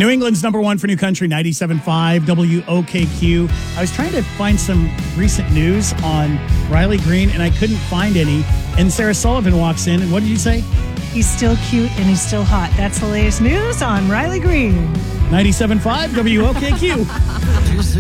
New England's number one for new country, 97.5 WOKQ. I was trying to find some recent news on Riley Green, and I couldn't find any. And Sarah Sullivan walks in, and what did you say? He's still cute and he's still hot. That's the latest news on Riley Green. 97.5 WOKQ.